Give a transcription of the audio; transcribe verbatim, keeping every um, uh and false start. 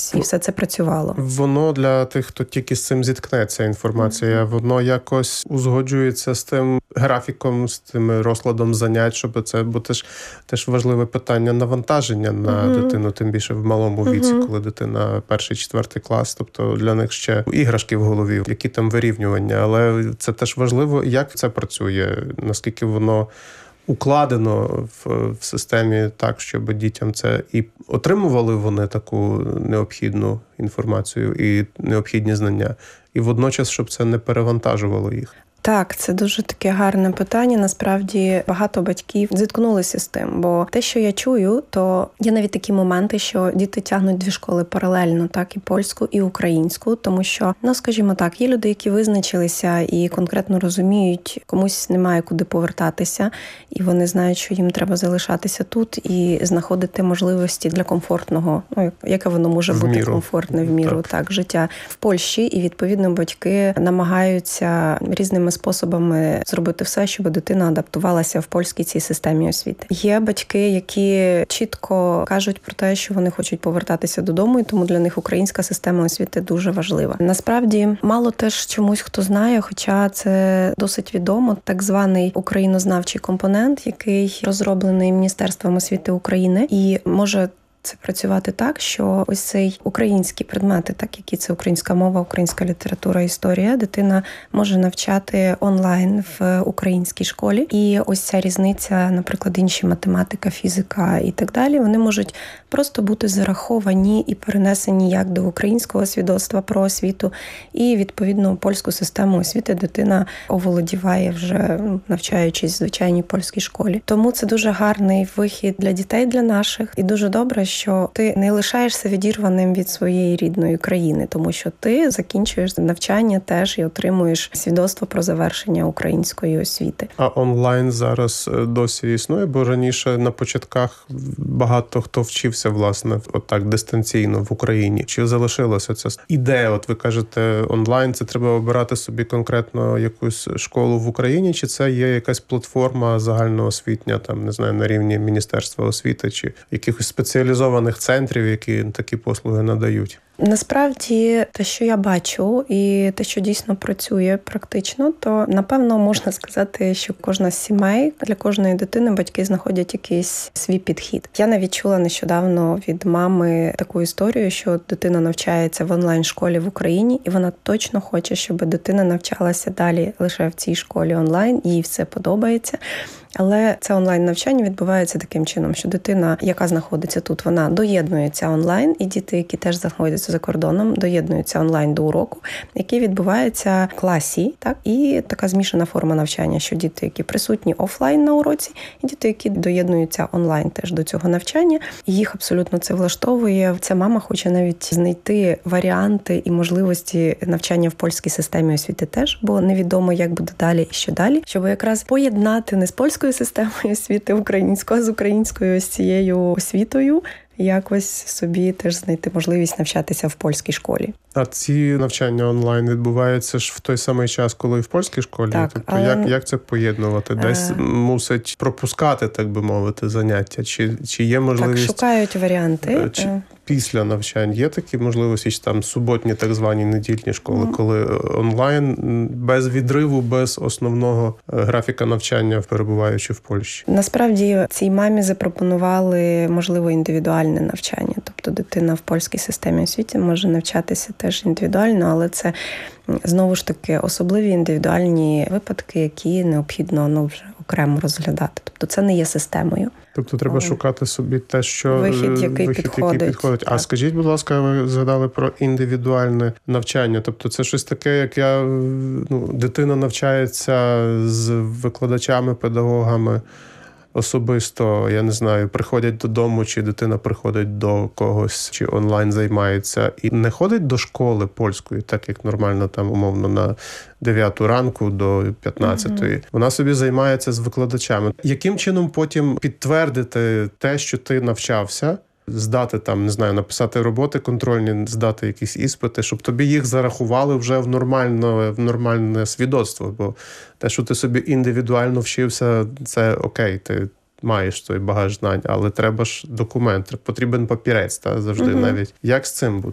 ось і все це працювало. Воно для тих, хто тільки з цим зіткнеться, інформація, mm-hmm. воно якось узгоджується з тим графіком, з тим розкладом занять, щоб це, бо це ж теж важливе питання навантаження на mm-hmm. дитину, тим більше в малому віці, mm-hmm. коли дитина перший, четвертий клас, тобто для них ще іграшки в голові, які там вирівнювання, але це теж важливо, як це працює, наскільки воно укладено в, в системі так, щоб дітям це і отримували вони таку необхідну інформацію і необхідні знання, і водночас, щоб це не перевантажувало їх. Так, це дуже таке гарне питання. Насправді багато батьків зіткнулися з тим, бо те, що я чую, то є навіть такі моменти, що діти тягнуть дві школи паралельно, так і польську, і українську, тому що, ну, скажімо так, є люди, які визначилися і конкретно розуміють, комусь немає куди повертатися, і вони знають, що їм треба залишатися тут і знаходити можливості для комфортного, ну, яке воно може в бути міру. комфортне в міру, так. так, життя в Польщі, і відповідно батьки намагаються різними способами зробити все, щоб дитина адаптувалася в польській цій системі освіти. Є батьки, які чітко кажуть про те, що вони хочуть повертатися додому, і тому для них українська система освіти дуже важлива. Насправді, мало теж чомусь хто знає, хоча це досить відомо, так званий українознавчий компонент, який розроблений Міністерством освіти України і може це працювати так, що ось цей українські предмети, так які це українська мова, українська література, історія, дитина може навчати онлайн в українській школі. І ось ця різниця, наприклад, інші математика, фізика і так далі, вони можуть просто бути зараховані і перенесені як до українського свідоцтва про освіту, і відповідно польську систему освіти дитина оволодіває вже навчаючись в звичайній польській школі. Тому це дуже гарний вихід для дітей, для наших, і дуже добре, що ти не лишаєшся відірваним від своєї рідної країни, тому що ти закінчуєш навчання теж і отримуєш свідоцтво про завершення української освіти. А онлайн зараз досі існує? Бо раніше на початках багато хто вчився, власне, отак дистанційно в Україні. Чи залишилася ця ідея? От ви кажете, онлайн, це треба обирати собі конкретно якусь школу в Україні, чи це є якась платформа загальноосвітня, там, не знаю, на рівні Міністерства освіти, чи якихось спеціалізованих центрів, які такі послуги надають? Насправді, те, що я бачу, і те, що дійсно працює практично, то, напевно, можна сказати, що кожна з сімей, для кожної дитини батьки знаходять якийсь свій підхід. Я навіть чула нещодавно від мами таку історію, що дитина навчається в онлайн-школі в Україні, і вона точно хоче, щоб дитина навчалася далі лише в цій школі онлайн, їй все подобається. Але це онлайн-навчання відбувається таким чином, що дитина, яка знаходиться тут, вона доєднується онлайн, і діти, які теж знаходяться за кордоном, доєднуються онлайн до уроку, який відбувається в класі, так? І така змішана форма навчання, що діти, які присутні офлайн на уроці, і діти, які доєднуються онлайн теж до цього навчання, і їх абсолютно це влаштовує. Ця мама хоче навіть знайти варіанти і можливості навчання в польській системі освіти теж, бо невідомо, як буде далі і що далі, щоб якраз поєднати не з польською системою освіти українською, а з українською ось цією освітою, якось собі теж знайти можливість навчатися в польській школі. А ці навчання онлайн відбуваються ж в той самий час, коли і в польській школі? Так, тобто але... як, як це поєднувати? Десь а... мусить пропускати, так би мовити, заняття? Чи, чи є можливість... Так, шукають варіанти. Чи... Після навчань є такі можливості, чи там суботні так звані недільні школи, mm. коли онлайн без відриву, без основного графіка навчання, перебуваючи в Польщі? Насправді цій мамі запропонували, можливо, індивідуальне навчання. Тобто дитина в польській системі освіти може навчатися теж індивідуально, але це знову ж таки особливі індивідуальні випадки, які необхідно ну, вже окремо розглядати. Тобто це не є системою. Тобто треба шукати собі те, що вихід, який вихід, підходить. Який підходить. А скажіть, будь ласка, ви згадали про індивідуальне навчання. Тобто це щось таке, як я, ну, дитина навчається з викладачами, педагогами особисто, я не знаю, приходять додому, чи дитина приходить до когось, чи онлайн займається, і не ходить до школи польської, так як нормально там, умовно, на дев'яту ранку до п'ятнадцятої. Mm-hmm. Вона собі займається з викладачами. Яким чином потім підтвердити те, що ти навчався, здати там, не знаю, написати роботи контрольні, здати якісь іспити, щоб тобі їх зарахували вже в нормальне, в нормальне свідоцтво, бо те, що ти собі індивідуально вчився, це окей, ти маєш той багаж знань, але треба ж документ, потрібен папірець, та завжди mm-hmm. навіть. Як з цим бути?